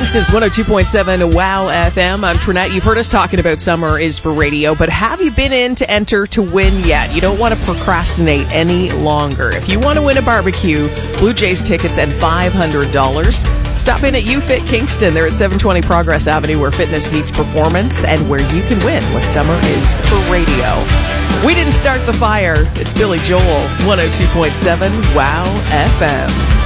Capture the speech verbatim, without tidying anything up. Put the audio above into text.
Kingston's one oh two point seven Wow F M. I'm Trinette. You've heard us talking about Summer is for Radio, but have you been in to enter to win yet? You don't want to procrastinate any longer. If you want to win a barbecue, Blue Jays tickets, and five hundred dollars, stop in at YouFit Kingston. They're at seven twenty Progress Avenue, where fitness meets performance and where you can win with Summer is for Radio. We didn't start the fire. It's Billy Joel, one oh two point seven Wow F M.